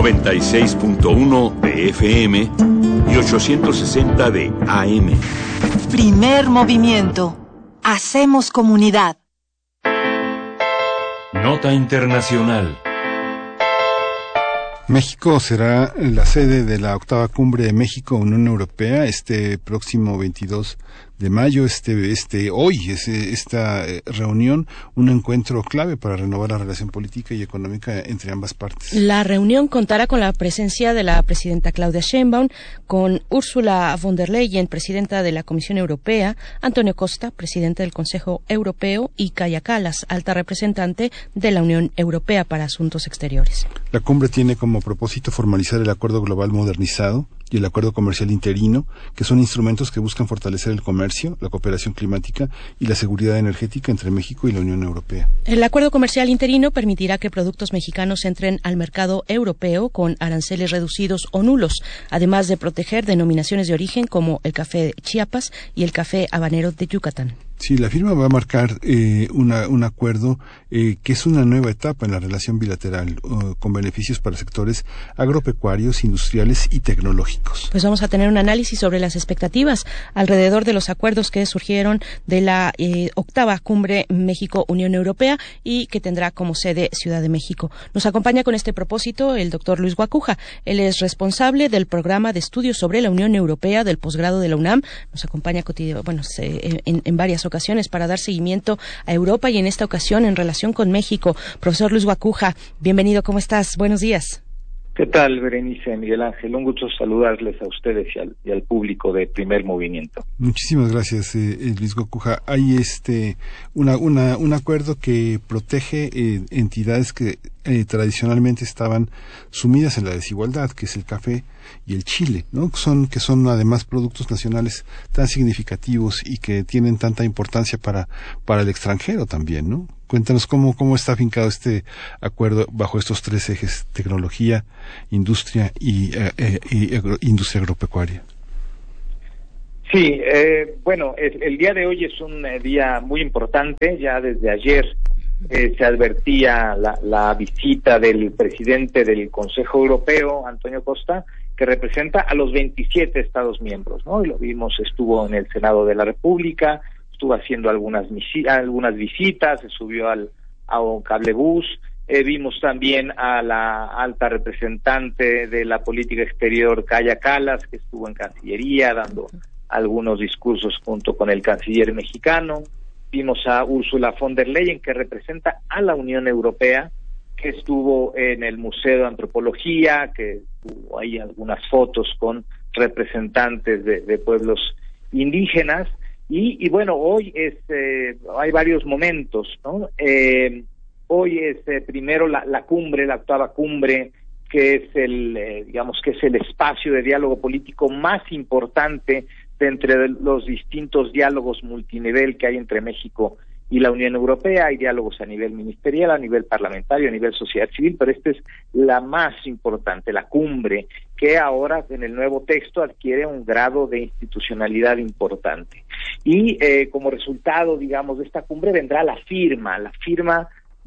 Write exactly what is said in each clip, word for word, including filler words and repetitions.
noventa y seis punto uno de F M y ochocientos sesenta de A M. Primer movimiento. Hacemos comunidad. Nota internacional. México será la sede de la octava cumbre de México-Unión Europea este próximo veintidós de mayo, este, este, hoy, es esta reunión, un encuentro clave para renovar la relación política y económica entre ambas partes. La reunión contará con la presencia de la presidenta Claudia Sheinbaum, con Ursula von der Leyen, presidenta de la Comisión Europea, Antonio Costa, presidente del Consejo Europeo, y Kaja Kallas, alta representante de la Unión Europea para Asuntos Exteriores. La cumbre tiene como propósito formalizar el Acuerdo Global Modernizado y el Acuerdo Comercial Interino, que son instrumentos que buscan fortalecer el comercio, la cooperación climática y la seguridad energética entre México y la Unión Europea. El Acuerdo Comercial Interino permitirá que productos mexicanos entren al mercado europeo con aranceles reducidos o nulos, además de proteger denominaciones de origen como el café de Chiapas y el café habanero de Yucatán. Sí, la firma va a marcar eh, una, un acuerdo eh, que es una nueva etapa en la relación bilateral, uh, con beneficios para sectores agropecuarios, industriales y tecnológicos. Pues vamos a tener un análisis sobre las expectativas alrededor de los acuerdos que surgieron de la eh, octava cumbre México-Unión Europea y que tendrá como sede Ciudad de México. Nos acompaña con este propósito el doctor Luis Guacuja. Él es responsable del programa de estudios sobre la Unión Europea del posgrado de la UNAM. Nos acompaña cotidiano, bueno, se, en, en varias ocasiones para dar seguimiento a Europa y en esta ocasión en relación con México. Profesor Luis Guacuja, bienvenido, ¿cómo estás? Buenos días. ¿Qué tal, Berenice, Miguel Ángel? Un gusto saludarles a ustedes y al, y al público de Primer Movimiento. Muchísimas gracias, eh, Luis Guacuja. Hay este una, una, un acuerdo que protege eh, entidades que eh, tradicionalmente estaban sumidas en la desigualdad, que es el café y el chile, ¿no? Son que son además productos nacionales tan significativos y que tienen tanta importancia para para el extranjero también, ¿no? Cuéntanos cómo cómo está afincado este acuerdo bajo estos tres ejes: tecnología, industria y, eh, eh, y agro, industria agropecuaria. Sí, eh, bueno, el, el día de hoy es un eh, día muy importante. Ya desde ayer eh, se advertía la, la visita del presidente del Consejo Europeo, Antonio Costa, que representa a los veintisiete Estados miembros, ¿no? Y lo vimos, estuvo en el Senado de la República, estuvo haciendo algunas algunas visitas, se subió al a un cablebús, eh, vimos también a la alta representante de la política exterior, Kaja Kallas, que estuvo en Cancillería dando algunos discursos junto con el canciller mexicano. Vimos a Ursula von der Leyen, que representa a la Unión Europea, que estuvo en el Museo de Antropología, que hubo ahí algunas fotos con representantes de, de pueblos indígenas. Y, y bueno, hoy es, eh, hay varios momentos, ¿no? Eh, hoy es eh, primero la, la cumbre, la octava cumbre, que es el, eh, digamos que es el espacio de diálogo político más importante de entre los distintos diálogos multinivel que hay entre México y la Unión Europea. Hay diálogos a nivel ministerial, a nivel parlamentario, a nivel sociedad civil, pero esta es la más importante, la cumbre, que ahora en el nuevo texto adquiere un grado de institucionalidad importante. Y eh, como resultado, digamos, de esta cumbre vendrá la firma, la firma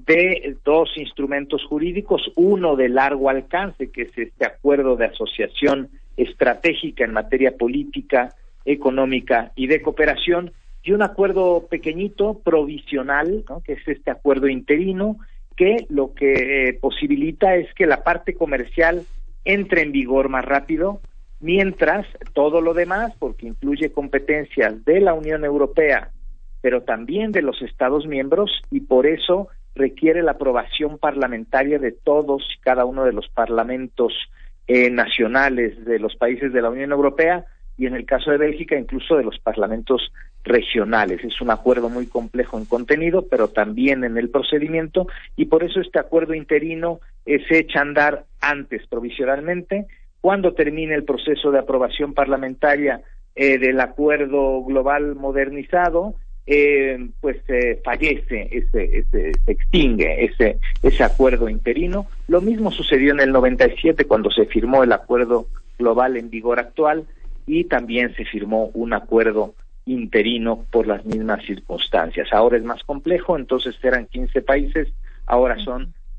de dos instrumentos jurídicos, uno de largo alcance, que es este acuerdo de asociación estratégica en materia política, económica y de cooperación, y un acuerdo pequeñito, provisional, ¿no? Que es este acuerdo interino, que lo que eh, posibilita es que la parte comercial entre en vigor más rápido, mientras todo lo demás, porque incluye competencias de la Unión Europea, pero también de los Estados miembros, y por eso requiere la aprobación parlamentaria de todos y cada uno de los parlamentos eh, nacionales de los países de la Unión Europea, y en el caso de Bélgica incluso de los parlamentos regionales. Es un acuerdo muy complejo en contenido, pero también en el procedimiento, y por eso este acuerdo interino eh, se echa a andar antes, provisionalmente. Cuando termine el proceso de aprobación parlamentaria eh, del acuerdo global modernizado, eh, pues eh, fallece, ese, ese, se extingue ese, ese acuerdo interino. Lo mismo sucedió en el noventa y siete cuando se firmó el acuerdo global en vigor actual, y también se firmó un acuerdo interino por las mismas circunstancias. Ahora es más complejo, entonces eran quince países, ahora son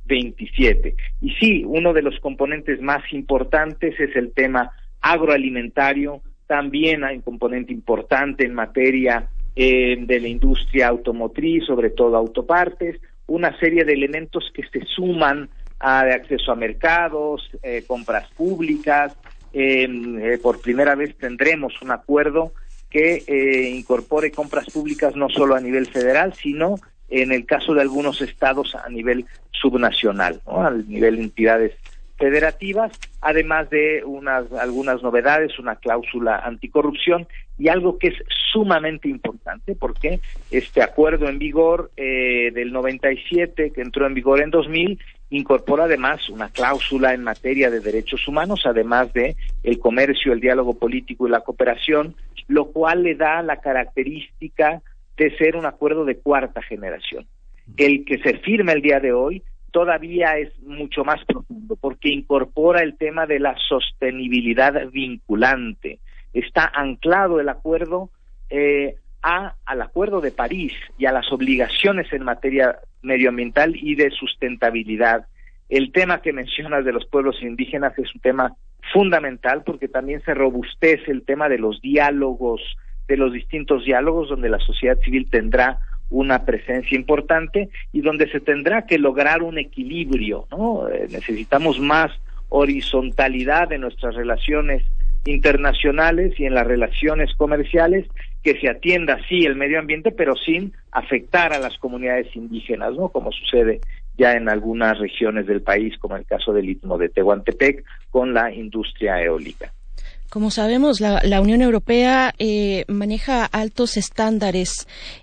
veintisiete. Y sí, uno de los componentes más importantes es el tema agroalimentario. También hay un componente importante en materia eh, de la industria automotriz, sobre todo autopartes, una serie de elementos que se suman a de acceso a mercados, eh, compras públicas. Eh, eh, por primera vez tendremos un acuerdo que eh, incorpore compras públicas no solo a nivel federal, sino en el caso de algunos estados a nivel subnacional, ¿no? Al nivel de entidades federativas, además de unas algunas novedades, una cláusula anticorrupción y algo que es sumamente importante, porque este acuerdo en vigor eh, del noventa y siete, que entró en vigor en dos mil, incorpora además una cláusula en materia de derechos humanos, además de el comercio, el diálogo político y la cooperación, lo cual le da la característica de ser un acuerdo de cuarta generación. El que se firma el día de hoy todavía es mucho más profundo, porque incorpora el tema de la sostenibilidad vinculante. Está anclado el acuerdo eh, a, al Acuerdo de París y a las obligaciones en materia medioambiental y de sustentabilidad. El tema que mencionas de los pueblos indígenas es un tema fundamental, porque también se robustece el tema de los diálogos, de los distintos diálogos, donde la sociedad civil tendrá una presencia importante y donde se tendrá que lograr un equilibrio, ¿no? Eh, necesitamos más horizontalidad en nuestras relaciones internacionales y en las relaciones comerciales, que se atienda sí el medio ambiente, pero sin afectar a las comunidades indígenas, ¿no? Como sucede ya en algunas regiones del país, como el caso del Istmo de Tehuantepec, con la industria eólica. Como sabemos, la, la Unión Europea eh, maneja altos estándares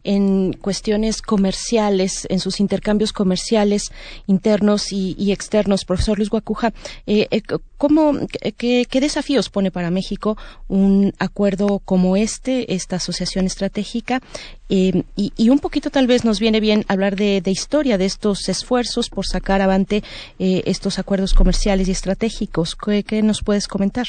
en cuestiones comerciales, en sus intercambios comerciales internos y, y externos. Profesor Luis Guacuja, eh, ¿cómo, qué, qué desafíos pone para México un acuerdo como este, esta asociación estratégica? Eh, y, y un poquito tal vez nos viene bien hablar de, de historia de estos esfuerzos por sacar avante eh, estos acuerdos comerciales y estratégicos. ¿Qué, qué nos puedes comentar?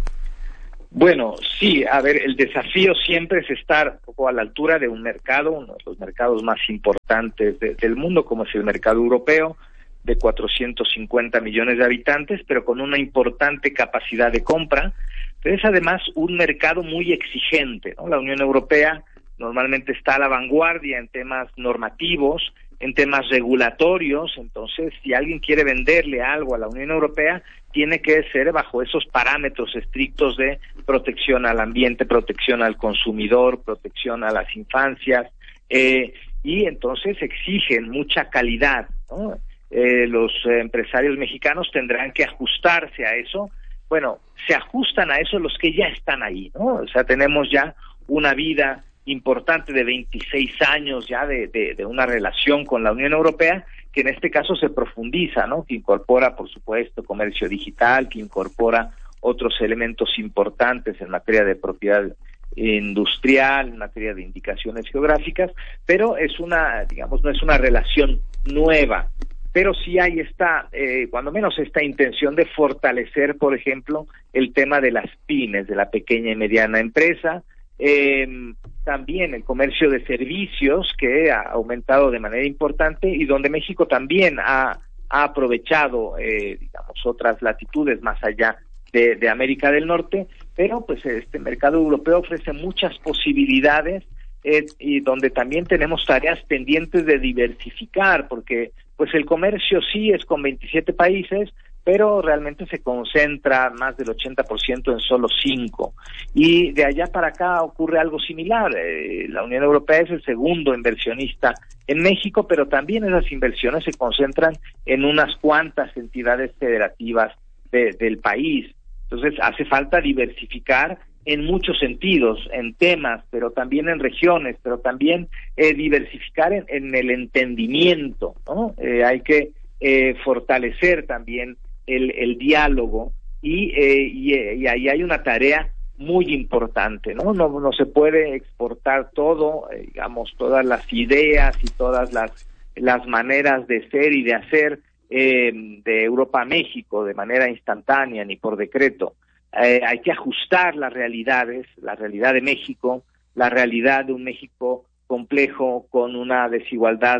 Bueno, sí, a ver, el desafío siempre es estar un poco a la altura de un mercado, uno de los mercados más importantes de, del mundo, como es el mercado europeo, de cuatrocientos cincuenta millones de habitantes, pero con una importante capacidad de compra, pero es además un mercado muy exigente, ¿no? La Unión Europea normalmente está a la vanguardia en temas normativos, en temas regulatorios. Entonces, si alguien quiere venderle algo a la Unión Europea, tiene que ser bajo esos parámetros estrictos de protección al ambiente, protección al consumidor, protección a las infancias, eh, y entonces exigen mucha calidad, ¿no? Eh, los eh, empresarios mexicanos tendrán que ajustarse a eso. Bueno, se ajustan a eso los que ya están ahí, ¿no? O sea, tenemos ya una vida importante de veintiséis años ya de, de, de una relación con la Unión Europea, que en este caso se profundiza, ¿no? Que incorpora, por supuesto, comercio digital, que incorpora otros elementos importantes en materia de propiedad industrial, en materia de indicaciones geográficas, pero es una, digamos, no es una relación nueva, pero sí hay esta, eh, cuando menos esta intención de fortalecer, por ejemplo, el tema de las pymes, de la pequeña y mediana empresa. Eh, también el comercio de servicios, que ha aumentado de manera importante y donde México también ha, ha aprovechado, eh, digamos, otras latitudes más allá de, de América del Norte, pero pues este mercado europeo ofrece muchas posibilidades eh, y donde también tenemos tareas pendientes de diversificar, porque pues el comercio sí es con veintisiete países, pero realmente se concentra más del ochenta por ciento en solo cinco. Y de allá para acá ocurre algo similar. Eh, la Unión Europea es el segundo inversionista en México, pero también esas inversiones se concentran en unas cuantas entidades federativas de, del país. Entonces hace falta diversificar en muchos sentidos, en temas, pero también en regiones, pero también eh, diversificar en, en el entendimiento, ¿no? Eh, hay que eh, fortalecer también El, el diálogo y, eh, y, y ahí hay una tarea muy importante, ¿no? No, no se puede exportar todo, eh, digamos, todas las ideas y todas las, las maneras de ser y de hacer eh, de Europa a México de manera instantánea ni por decreto. Eh, hay que ajustar las realidades, la realidad de México, la realidad de un México complejo con una desigualdad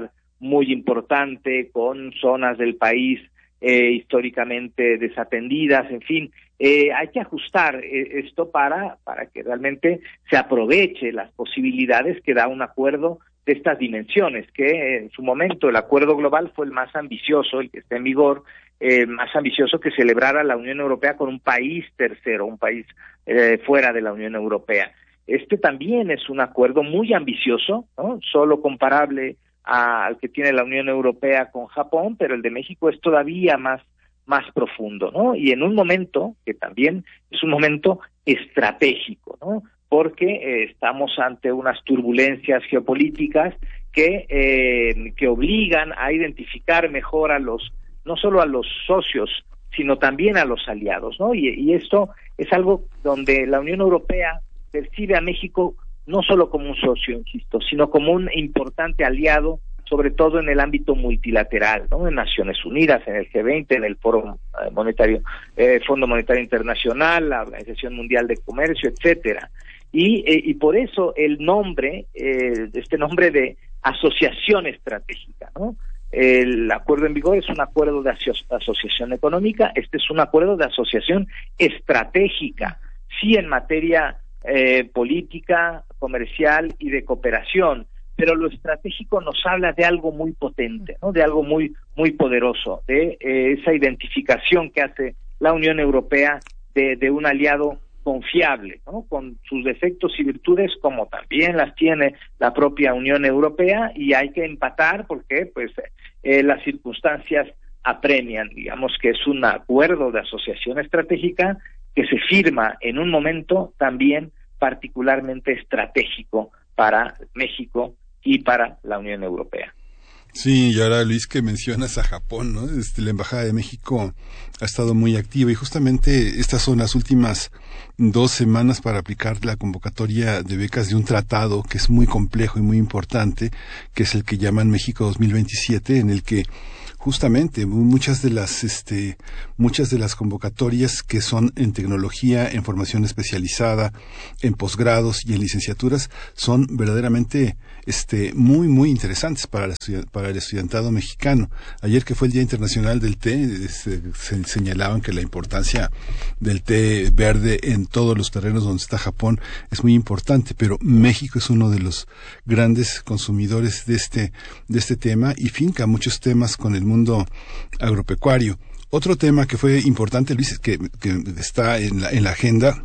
muy importante, con zonas del país eh, históricamente desatendidas, en fin, eh, hay que ajustar eh, esto para, para que realmente se aproveche las posibilidades que da un acuerdo de estas dimensiones, que en su momento el acuerdo global fue el más ambicioso, el que está en vigor, eh, más ambicioso que celebrara la Unión Europea con un país tercero, un país eh, fuera de la Unión Europea. Este también es un acuerdo muy ambicioso, ¿no? Solo comparable a, al que tiene la Unión Europea con Japón, pero el de México es todavía más, más profundo, ¿no? Y en un momento que también es un momento estratégico, ¿no? Porque eh, estamos ante unas turbulencias geopolíticas que eh, que obligan a identificar mejor a los, no solo a los socios, sino también a los aliados, ¿no? Y, y esto es algo donde la Unión Europea percibe a México no solo como un socio, insisto, sino como un importante aliado, sobre todo en el ámbito multilateral, ¿no? En Naciones Unidas, en el G veinte, en el Foro Monetario, eh, Fondo Monetario Internacional, la Organización Mundial de Comercio, etcétera. Y, eh, y por eso el nombre, eh, este nombre de asociación estratégica, ¿no? El acuerdo en vigor es un acuerdo de aso- asociación económica, este es un acuerdo de asociación estratégica, sí en materia eh, política, comercial y de cooperación, pero lo estratégico nos habla de algo muy potente, ¿no? De algo muy muy poderoso, de eh, esa identificación que hace la Unión Europea de, de un aliado confiable, ¿no? Con sus defectos y virtudes como también las tiene la propia Unión Europea, y hay que empatar porque pues eh, las circunstancias apremian. Digamos que es un acuerdo de asociación estratégica que se firma en un momento también particularmente estratégico para México y para la Unión Europea. Sí, y ahora, Luis, que mencionas a Japón, ¿no? Este, la Embajada de México ha estado muy activa y justamente estas son las últimas dos semanas para aplicar la convocatoria de becas de un tratado que es muy complejo y muy importante, que es el que llaman México dos mil veintisiete, en el que justamente muchas de las este muchas de las convocatorias que son en tecnología, en formación especializada, en posgrados y en licenciaturas son verdaderamente este muy muy interesantes para la, para el estudiantado mexicano. Ayer, que fue el Día Internacional del Té, este, se señalaban que la importancia del té verde en todos los terrenos donde está Japón es muy importante, pero México es uno de los grandes consumidores de este de este tema y finca muchos temas con el mundo agropecuario. Otro tema que fue importante, Luis, que, que está en la, en la agenda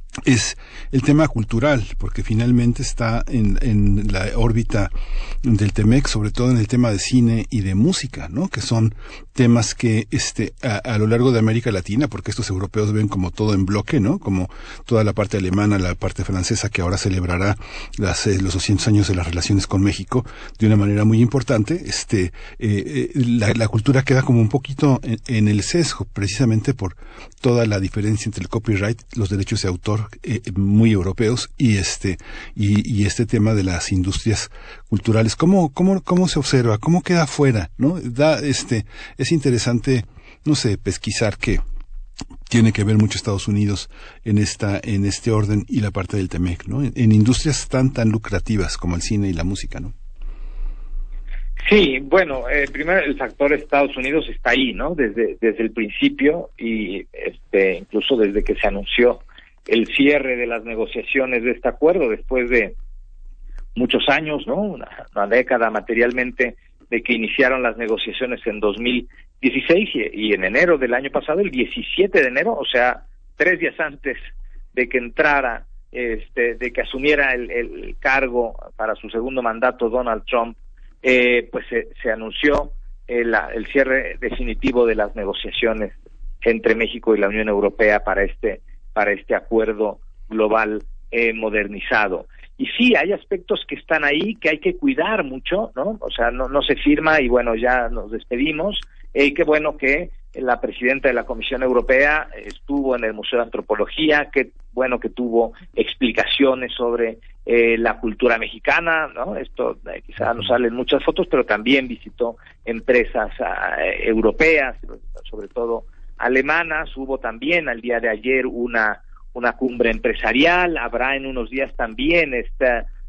es el tema cultural, porque finalmente está en, en la órbita del TEMEC, sobre todo en el tema de cine y de música, ¿no? Que son temas que este a, a lo largo de América Latina, porque estos europeos ven como todo en bloque, ¿no? Como toda la parte alemana, la parte francesa, que ahora celebrará las, eh, los doscientos años de las relaciones con México de una manera muy importante. Este eh, eh, la, la cultura queda como un poquito en, en el sesgo, precisamente por toda la diferencia entre el copyright, los derechos de autor eh, muy europeos y este y, y este tema de las industrias culturales. ¿Cómo cómo cómo se observa? ¿Cómo queda fuera? ¿No? Da este es interesante, no sé, pesquisar que tiene que ver mucho Estados Unidos en esta en este orden y la parte del TEMEC, ¿no? En, en industrias tan tan lucrativas como el cine y la música, ¿no? Sí, bueno, eh, primero el factor Estados Unidos está ahí, ¿no? Desde desde el principio y este incluso desde que se anunció el cierre de las negociaciones de este acuerdo después de muchos años, ¿no? Una, una década materialmente de que iniciaron las negociaciones en dos mil dieciséis y, y en enero del año pasado, el diecisiete de enero, o sea, tres días antes de que entrara, este, de que asumiera el, el cargo para su segundo mandato Donald Trump, eh, pues se, se anunció el, el cierre definitivo de las negociaciones entre México y la Unión Europea para este para este acuerdo global eh, modernizado. Y sí, hay aspectos que están ahí que hay que cuidar mucho, ¿no? O sea, no, no se firma y bueno, ya nos despedimos. Eh, qué bueno que la presidenta de la Comisión Europea estuvo en el Museo de Antropología, qué bueno que tuvo explicaciones sobre eh, la cultura mexicana, ¿no? Esto eh, quizá no salen muchas fotos, pero también visitó empresas eh, europeas, sobre todo alemanas. Hubo también al día de ayer una una cumbre empresarial, habrá en unos días también esta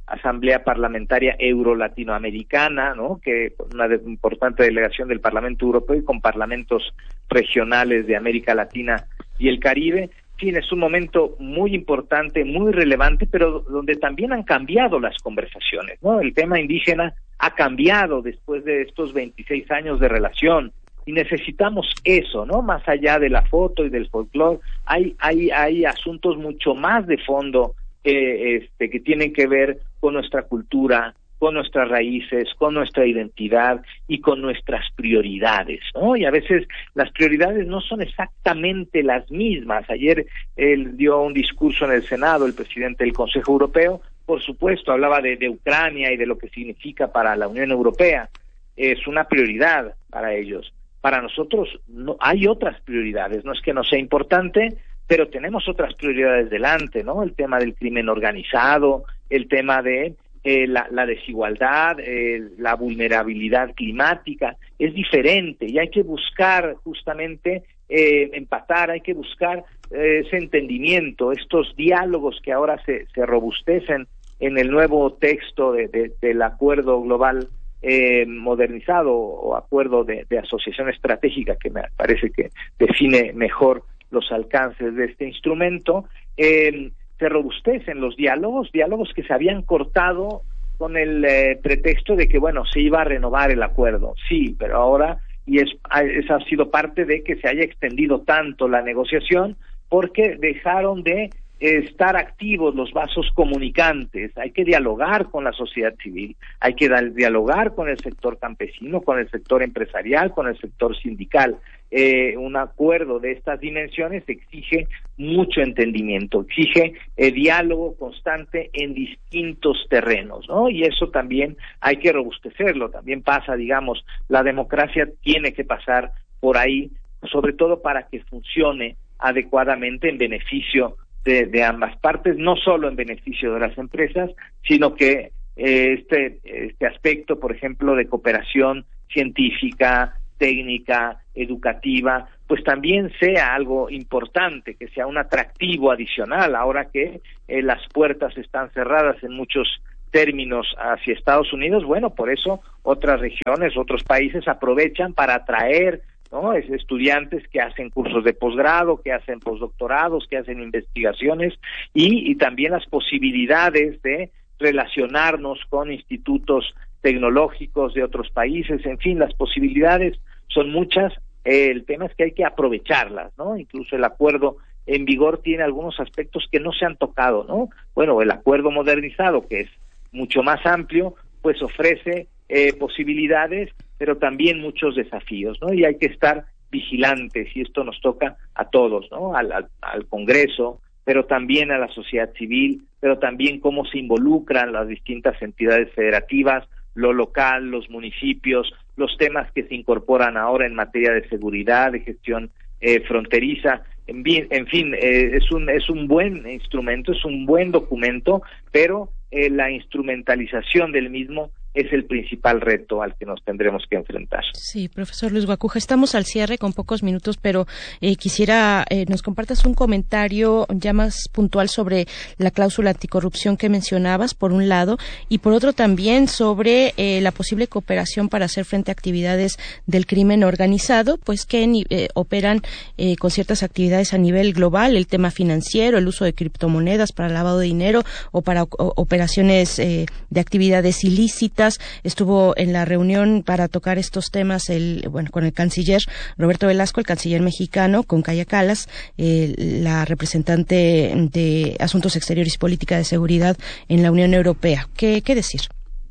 Asamblea Parlamentaria Euro-Latinoamericana, ¿no? Que una de, importante delegación del Parlamento Europeo y con parlamentos regionales de América Latina y el Caribe. En fin, es un momento muy importante, muy relevante, pero donde también han cambiado las conversaciones, ¿no? El tema indígena ha cambiado después de estos veintiséis años de relación y necesitamos eso, ¿no? Más allá de la foto y del folclore, hay hay hay asuntos mucho más de fondo eh, este que tienen que ver con nuestra cultura, con nuestras raíces, con nuestra identidad y con nuestras prioridades, ¿no? Y a veces las prioridades no son exactamente las mismas. Ayer él dio un discurso en el Senado, el presidente del Consejo Europeo, por supuesto, hablaba de, de Ucrania y de lo que significa para la Unión Europea. Es una prioridad para ellos. Para nosotros no hay otras prioridades, no es que no sea importante, pero tenemos otras prioridades delante, ¿no? El tema del crimen organizado, el tema de eh, la, la desigualdad, eh, la vulnerabilidad climática, es diferente y hay que buscar justamente eh, empatar, hay que buscar eh, ese entendimiento, estos diálogos que ahora se, se robustecen en el nuevo texto de, de, del acuerdo global eh, modernizado o acuerdo de, de asociación estratégica, que me parece que define mejor los alcances de este instrumento. Eh, se robustecen los diálogos, diálogos que se habían cortado con el eh, pretexto de que, bueno, se iba a renovar el acuerdo. Sí, pero ahora, y es, esa ha sido parte de que se haya extendido tanto la negociación, porque dejaron de estar activos los vasos comunicantes. Hay que dialogar con la sociedad civil, hay que dialogar con el sector campesino, con el sector empresarial, con el sector sindical. Eh, un acuerdo de estas dimensiones exige mucho entendimiento, exige eh, diálogo constante en distintos terrenos, ¿no? Y eso también hay que robustecerlo. También pasa, digamos, la democracia tiene que pasar por ahí, sobre todo para que funcione adecuadamente en beneficio De, de ambas partes, no solo en beneficio de las empresas, sino que eh, este este aspecto, por ejemplo, de cooperación científica, técnica, educativa, pues también sea algo importante, que sea un atractivo adicional, ahora que eh, las puertas están cerradas en muchos términos hacia Estados Unidos. Bueno, por eso otras regiones, otros países aprovechan para atraer, ¿no? Es estudiantes que hacen cursos de posgrado, que hacen postdoctorados, que hacen investigaciones y, y también las posibilidades de relacionarnos con institutos tecnológicos de otros países. En fin, las posibilidades son muchas. Eh, el tema es que hay que aprovecharlas, ¿no? Incluso el acuerdo en vigor tiene algunos aspectos que no se han tocado, ¿no? Bueno, el acuerdo modernizado, que es mucho más amplio, pues ofrece eh, posibilidades, pero también muchos desafíos, ¿no? Y hay que estar vigilantes, y esto nos toca a todos, ¿no? Al, al, al Congreso, pero también a la sociedad civil, pero también cómo se involucran las distintas entidades federativas, lo local, los municipios, los temas que se incorporan ahora en materia de seguridad, de gestión eh, fronteriza. En, bien, en fin, eh, es un es un buen instrumento, es un buen documento, pero eh, la instrumentalización del mismo es el principal reto al que nos tendremos que enfrentar. Sí, profesor Luis Guacuja, estamos al cierre con pocos minutos, pero eh, quisiera eh, nos compartas un comentario ya más puntual sobre la cláusula anticorrupción que mencionabas, por un lado, y por otro también sobre eh, la posible cooperación para hacer frente a actividades del crimen organizado, pues que eh, operan eh, con ciertas actividades a nivel global, el tema financiero, el uso de criptomonedas para lavado de dinero o para o, operaciones eh, de actividades ilícitas. Estuvo en la reunión para tocar estos temas el bueno con el canciller Roberto Velasco, el canciller mexicano, con Kaia Kallas, eh, la representante de Asuntos Exteriores y Política de Seguridad en la Unión Europea. ¿Qué, qué decir?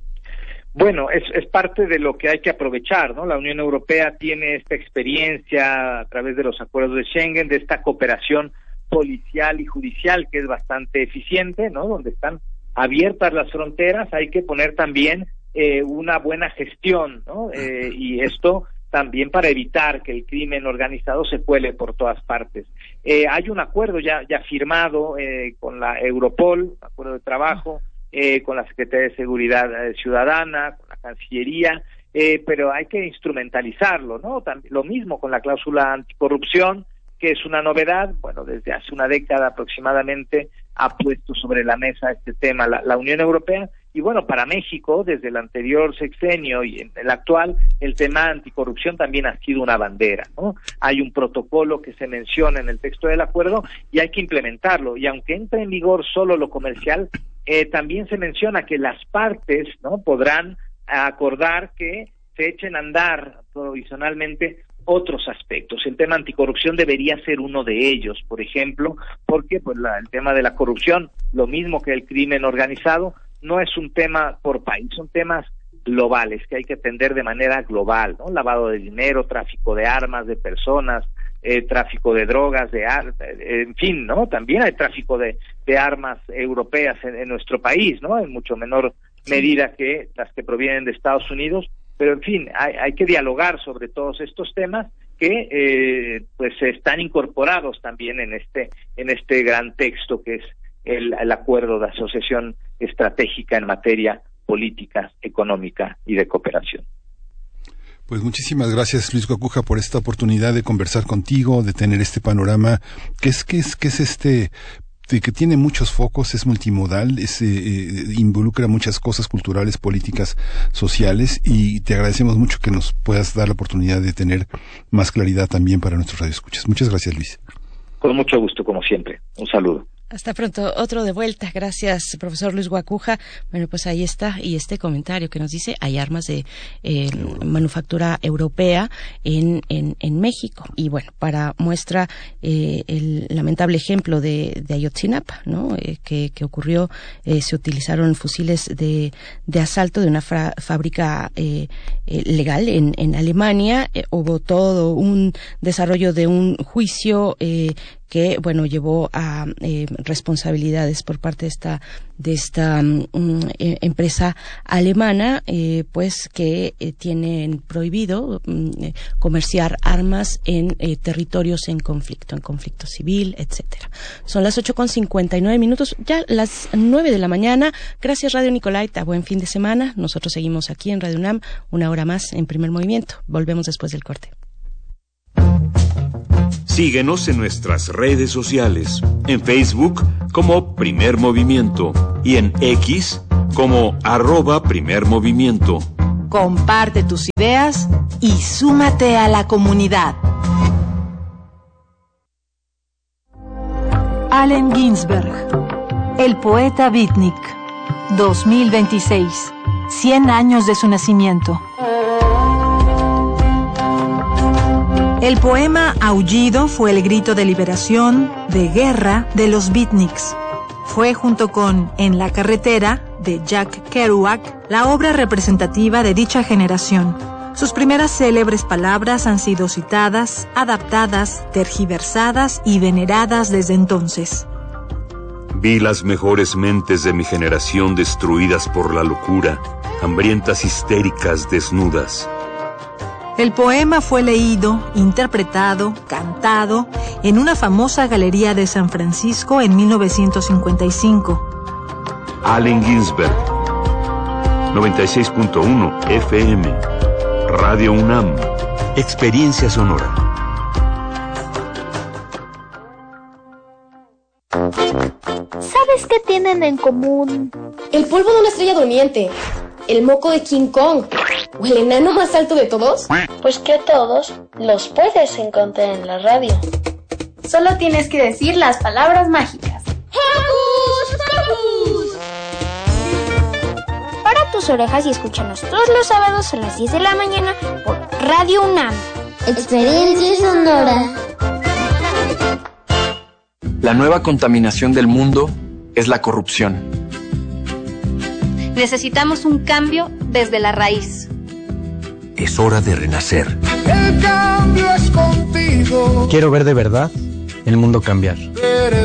Bueno, es, es parte de lo que hay que aprovechar, ¿no? La Unión Europea tiene esta experiencia a través de los acuerdos de Schengen, de esta cooperación policial y judicial que es bastante eficiente, ¿no? Donde están abiertas las fronteras, hay que poner también Eh, una buena gestión, ¿no? Eh, y esto también para evitar que el crimen organizado se cuele por todas partes. Eh, hay un acuerdo ya ya firmado eh, con la Europol, acuerdo de trabajo, eh, con la Secretaría de Seguridad eh, Ciudadana, con la Cancillería, eh, pero hay que instrumentalizarlo, ¿no? También, lo mismo con la cláusula anticorrupción, que es una novedad. Bueno, desde hace una década aproximadamente ha puesto sobre la mesa este tema la, la Unión Europea, Y bueno, para México, desde el anterior sexenio y en el actual, el tema anticorrupción también ha sido una bandera, ¿no? Hay un protocolo que se menciona en el texto del acuerdo y hay que implementarlo. Y aunque entre en vigor solo lo comercial, eh, también se menciona que las partes, ¿no?, podrán acordar que se echen a andar provisionalmente otros aspectos. El tema anticorrupción debería ser uno de ellos, por ejemplo, porque pues la, el tema de la corrupción, lo mismo que el crimen organizado, no es un tema por país, son temas globales que hay que atender de manera global, ¿no? Lavado de dinero, tráfico de armas, de personas, eh, tráfico de drogas, de ar en fin, ¿no? También hay tráfico de, de armas europeas en, en nuestro país, ¿no? En mucho menor medida que las que provienen de Estados Unidos, pero en fin, hay, hay que dialogar sobre todos estos temas que eh, pues están incorporados también en este en este gran texto que es el, el acuerdo de asociación estratégica en materia política, económica y de cooperación. Pues muchísimas gracias, Luis Guacuja, por esta oportunidad de conversar contigo, de tener este panorama que es que es que es este que tiene muchos focos, es multimodal, es, eh, involucra muchas cosas culturales, políticas, sociales, y te agradecemos mucho que nos puedas dar la oportunidad de tener más claridad también para nuestros radioescuchas. Muchas gracias, Luis. Con mucho gusto, como siempre. Un saludo. Hasta pronto, otro de vuelta. Gracias, profesor Luis Guacuja. Bueno, pues ahí está, y este comentario que nos dice, hay armas de eh, manufactura europea en, en, en México. Y bueno, para muestra eh, el lamentable ejemplo de, de Ayotzinapa, ¿no? Eh, que, que ocurrió, eh, se utilizaron fusiles de, de asalto de una fra, fábrica eh, eh, legal en, en Alemania. Eh, hubo todo un desarrollo de un juicio eh, que bueno llevó a eh, responsabilidades por parte de esta de esta um, eh, empresa alemana, eh, pues que eh, tienen prohibido um, eh, comerciar armas en eh, territorios en conflicto, en conflicto civil, etcétera. Son las ocho con cincuenta y nueve minutos, ya las nueve de la mañana. Gracias, Radio Nicolaita, buen fin de semana. Nosotros seguimos aquí en Radio UNAM, una hora más en Primer Movimiento. Volvemos después del corte. Síguenos en nuestras redes sociales, en Facebook como Primer Movimiento y en X como arroba Primer Movimiento. Comparte tus ideas y súmate a la comunidad. Allen Ginsberg, el poeta beatnik, dos mil veintiséis, cien años de su nacimiento. El poema Aullido fue el grito de liberación, de guerra, de los beatniks. Fue, junto con En la carretera, de Jack Kerouac, la obra representativa de dicha generación. Sus primeras célebres palabras han sido citadas, adaptadas, tergiversadas y veneradas desde entonces. Vi las mejores mentes de mi generación destruidas por la locura, hambrientas, histéricas, desnudas. El poema fue leído, interpretado, cantado en una famosa galería de San Francisco en mil novecientos cincuenta y cinco. Allen Ginsberg, noventa y seis punto uno F M, Radio UNAM, Experiencia Sonora. ¿Sabes qué tienen en común? El polvo de una estrella durmiente, el moco de King Kong o el enano más alto de todos. Pues que a todos los puedes encontrar en la radio. Solo tienes que decir las palabras mágicas. ¡Hocus Pocus! Para tus orejas y escúchanos todos los sábados a las diez de la mañana por Radio UNAM. Experiencia Sonora. La nueva contaminación del mundo es la corrupción. Necesitamos un cambio desde la raíz. Es hora de renacer. El cambio es contigo. Quiero ver de verdad el mundo cambiar.